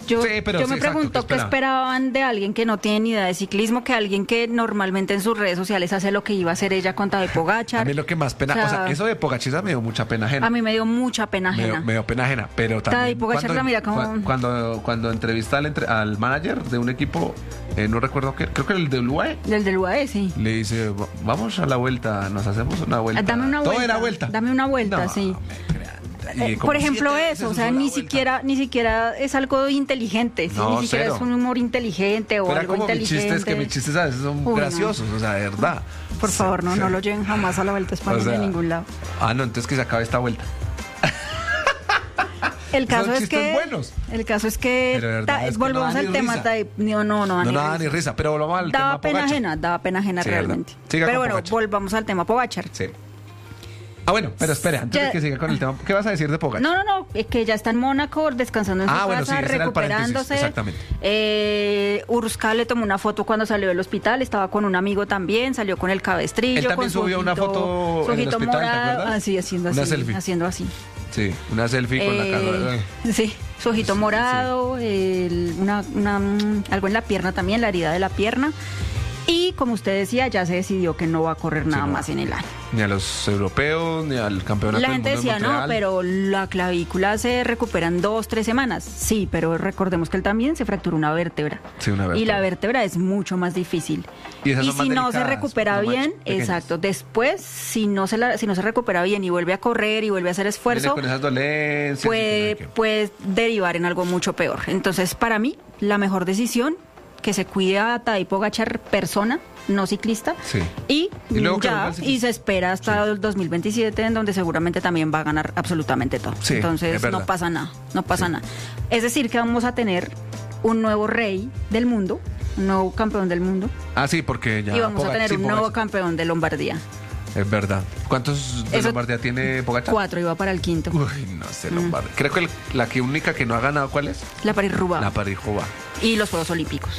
Yo, Sí, pero yo sí, me exacto, pregunto ¿qué qué esperaban de alguien que no tiene ni idea de ciclismo, que alguien que normalmente en sus redes sociales hace lo que iba a hacer ella con Tadej Pogacar. A mí lo que más pena, O sea, o sea, eso de Pogacar me dio mucha pena ajena. A mí me dio mucha pena ajena. Me dio pena ajena, pero Tadej también Pogacar la mira como... cuando entrevista al manager de un equipo, no recuerdo qué, creo que el de Uruguay, Del del UAE, sí. le dice, vamos a la vuelta, nos hacemos una vuelta. Dame una Todo vuelta. era vuelta. Dame una vuelta, No, sí. me crean. Y como Por ejemplo 7 veces eso, o sea, usó la ni vuelta. siquiera es algo inteligente, ¿sí? No, Ni siquiera cero. es un humor inteligente o Pero algo como mis inteligente. chistes, que mis chistes a veces son Uy, no. graciosos, o sea, de verdad. Por favor, no lo lleven jamás a la Vuelta a España O sea, de ningún lado. Ah, no, entonces que se acabe esta vuelta. El caso Son es chistes que buenos. El caso es que, Pero de verdad, es que volvemos no da al ni tema. risa. No No ni daba risa. ni risa, pero volvamos al Daba tema Pogacar. daba pena ajena Sí, realmente. verdad. Siga Pero con bueno, Pogacar. volvamos al tema Pogacar. Sí. Ah, bueno, pero espere, antes Ya- de que siga con el tema, ¿qué vas a decir de Pogacar? No, es que ya está en Mónaco, descansando en su Ah, bueno, casa, sí, ese era el paréntesis, recuperándose. exactamente. Urska le tomó una foto cuando salió del hospital, estaba con un amigo también, salió con el cabestrillo. Él también con su subió una ojito- foto su en el ojito hospital, ¿te morado, acuerdas? así, haciendo Una así, selfie. haciendo así. Sí, una selfie con la cara. Sí, su ojito morado, algo en la pierna también, la herida de la pierna. Y como usted decía, ya se decidió que no va a correr nada no. más en el año. Ni a los europeos, ni al campeonato La del gente mundo decía, en no, Montreal. pero la clavícula se recupera en 2-3 semanas. Sí, pero recordemos que él también se fracturó una vértebra. Sí, una vértebra. Y la vértebra es mucho más difícil. Y esas son más si no se delicadas, recupera son más bien, pequeñas. exacto, después, si no se recupera bien y vuelve a correr y vuelve a hacer Viene esfuerzo, con esas dolencias. y puede derivar en algo mucho peor. Entonces, para mí, la mejor decisión, que se cuide a Tadej Pogacar persona, no ciclista, Sí. y luego que vuelva ya, al ciclismo. y se espera hasta el 2027, en donde seguramente también va a ganar absolutamente todo. Sí, es Entonces, verdad. no pasa nada. Es decir, que vamos a tener un nuevo rey del mundo, un nuevo campeón del mundo, Ah, sí, porque ya y vamos a Pogacar- tener sí, un nuevo Pogacar- campeón de Lombardía. Es verdad. ¿Cuántos de Eso- Lombardía tiene Pogacar? 4, iba para el quinto. Uy, no sé, Lombardía. Creo que la que única que no ha ganado, ¿cuál es? La París-Roubaix. La París-Roubaix. Y los Juegos Olímpicos.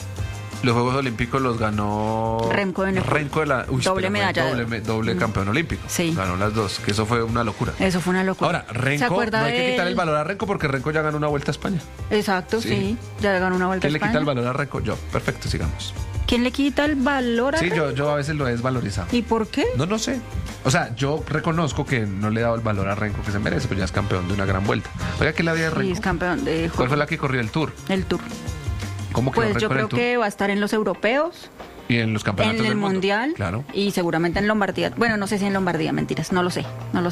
Los Juegos Olímpicos los ganó Remco de la Doble pero fue medalla de oro. doble campeón olímpico. Sí. Ganó las dos, que eso fue una locura. Eso fue una locura. Ahora, ¿Se Renko, acuerda no hay que del- quitarle el valor a Renko porque Renko ya ganó una vuelta a España. Exacto, Sí. sí. Ya ganó una vuelta ¿Quién a le quita España. el valor a Renko? Yo. Perfecto, sigamos. ¿Quién le quita el valor a Sí, Renko? yo a veces lo he desvalorizado. ¿Y por qué? No sé. O sea, yo reconozco que no le he dado el valor a Renko que se merece, pues ya es campeón de una gran vuelta. Oiga, ¿qué es la vida de Sí, Renko? es campeón de ¿Cuál fue la que corrió el Tour? el Tour. ¿Cómo quedó Pues Renko yo en el creo Tour? que va a estar en los europeos, Y en los campeonatos en el del mundo. mundial Claro. y seguramente en Lombardía. Bueno, no sé si en Lombardía, mentiras, no lo sé.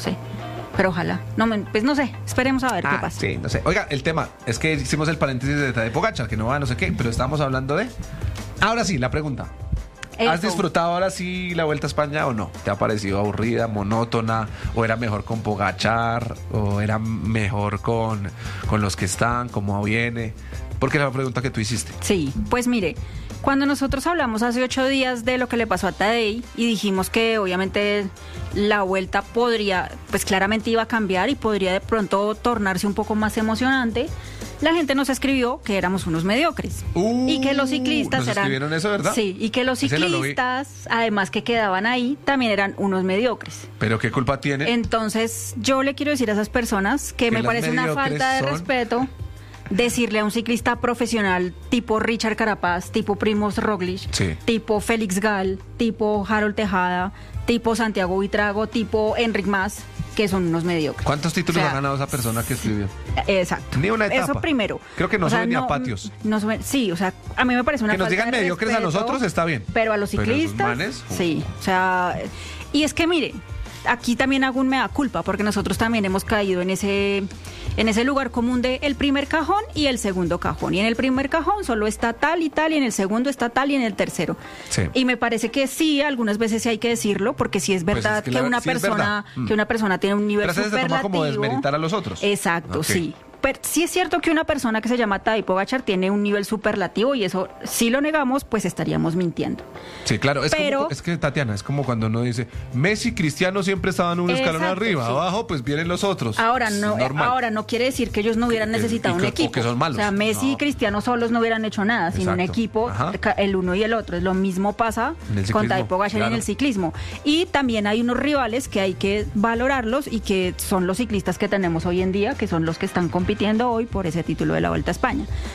Pero ojalá. Pues no sé, esperemos a ver qué pasa. Sí, no sé. Oiga, el tema es que hicimos el paréntesis de Tadej Pogacar, que no va, no sé qué, pero estábamos hablando de... Ahora sí, la pregunta. ¿Has Eso. disfrutado ahora sí la Vuelta a España o no? ¿Te ha parecido aburrida, monótona? ¿O era mejor con Pogacar? ¿O era mejor con los que están? ¿Cómo viene? Porque era la pregunta que tú hiciste. Sí, pues mire, cuando nosotros hablamos hace 8 días de lo que le pasó a Tadej y dijimos que obviamente la vuelta podría, pues claramente iba a cambiar y podría de pronto tornarse un poco más emocionante, la gente nos escribió que éramos unos mediocres y que los ciclistas ¿nos eran... escribieron eso, verdad? Sí, y que los Ese no lo vi. ciclistas, además que quedaban ahí, también eran unos mediocres. ¿Pero qué culpa tiene? Entonces, yo le quiero decir a esas personas que me las parece una mediocres falta de son- respeto decirle a un ciclista profesional tipo Richard Carapaz, tipo Primoz Roglic, Sí. tipo Félix Gall, tipo Harold Tejada, tipo Santiago Buitrago, tipo Enric Mas, que son unos mediocres. ¿Cuántos títulos O sea, ha ganado esa persona que escribió? Exacto. Ni una etapa. Eso primero. Creo que no O sea, suben ni a patios. Sí, o sea, a mí me parece una Que nos falta digan de mediocres a respeto, nosotros está bien. Pero a los Pero esos ciclistas, manes, sí. O sea, y es que mire, aquí también hago un mea culpa, porque nosotros también hemos caído en ese lugar común de el primer cajón y el segundo cajón. Y en el primer cajón solo está tal y tal, y en el segundo está tal y en el tercero. Sí. Y me parece que sí, algunas veces sí hay que decirlo, porque sí es Pues verdad es que que, la- una sí es persona, verdad. que una persona tiene un nivel Pero a veces se toma superlativo. como desmeritar a los otros. Exacto, Ok. sí. Pero sí es cierto que una persona que se llama Tadej Pogacar tiene un nivel superlativo y eso, si lo negamos, pues estaríamos mintiendo. Sí, claro. Pero- Es que, Tatiana, es como cuando uno dice, Messi y Cristiano siempre estaban un escalón Exacto, arriba, sí. abajo pues vienen los otros. Ahora Es no, normal. ahora no quiere decir que ellos no hubieran necesitado y un que- o equipo. que son malos. O sea, Messi No. y Cristiano solos no hubieran hecho nada, sino un Exacto. equipo, Ajá. el uno y el otro. Lo mismo pasa En el con ciclismo, Tadej Pogacar en claro. el ciclismo. Y también hay unos rivales que hay que valorarlos y que son los ciclistas que tenemos hoy en día, que son los que están compitiendo hoy por ese título de la Vuelta a España.